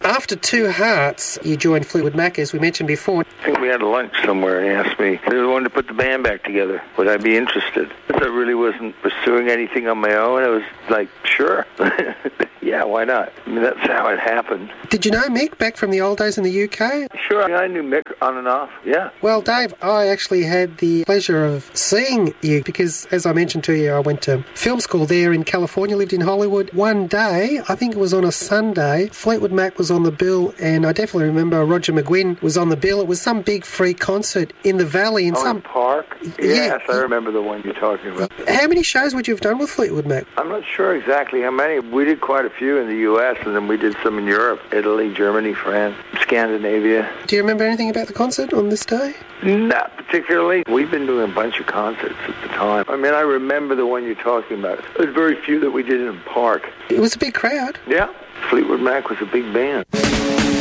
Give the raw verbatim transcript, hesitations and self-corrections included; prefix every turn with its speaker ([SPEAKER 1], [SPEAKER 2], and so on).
[SPEAKER 1] After Two Hearts, you joined Fleetwood Mac, as we mentioned before.
[SPEAKER 2] I think we had a lunch somewhere and he asked me if I wanted to put the band back together. Would I be interested? I really wasn't pursuing anything on my own. I was like, sure. Yeah, why not? I mean, that's how it happened.
[SPEAKER 1] Did you know Mick back from the old days in the U K?
[SPEAKER 2] Sure, I knew Mick on and off, yeah.
[SPEAKER 1] Well, Dave, I actually had the pleasure of seeing you because, as I mentioned to you, I went to film school there in California, lived in Hollywood. One day, I think it was on a Sunday, Fleetwood Mac was on the bill, and I definitely remember Roger McGuinn was on the bill. It was some big free concert in the Valley. In
[SPEAKER 2] oh,
[SPEAKER 1] some
[SPEAKER 2] in Park? Yes, yeah. I remember the one you're talking about.
[SPEAKER 1] How many shows would you have done with Fleetwood Mac?
[SPEAKER 2] I'm not sure exactly how many. We did quite a few in the U S, and then we did some in Europe, Italy, Germany, France, Scandinavia.
[SPEAKER 1] Do you remember anything about the concert on this day?
[SPEAKER 2] Not particularly. We've been doing a bunch of concerts at the time. I mean, I remember the one you're talking about. There's very few that we did in Park.
[SPEAKER 1] It was a big crowd.
[SPEAKER 2] Yeah. Fleetwood Mac was a big band.